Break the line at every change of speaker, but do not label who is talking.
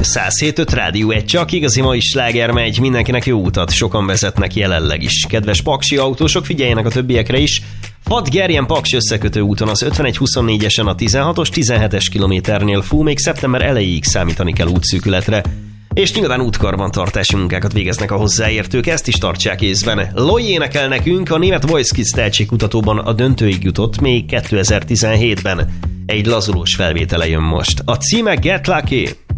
107.5 Rádió 1, csak igazi mai sláger megy, mindenkinek jó utat, sokan vezetnek jelenleg is. Kedves paksi autósok, figyeljenek a többiekre is. 6 Gerjen-Paks összekötő úton az 51-24-esen a 16-os, 17-es kilométernél fú, még szeptember elejéig számítani kell útszűkületre. És nyilván útkarbantartási munkákat végeznek a hozzáértők, ezt is tartsák észben. Loi énekel nekünk, a német Voice Kids tehetségkutatóban a döntőig jutott még 2017-ben. Egy lazulós felvétele jön most. A címe Get Lucky.